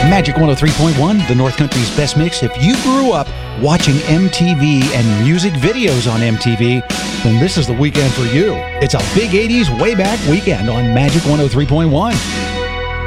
Magic 103.1, the North Country's best mix. If you grew up watching MTV and music videos on MTV, then this is the weekend for you. It's a big 80s way back weekend on Magic 103.1.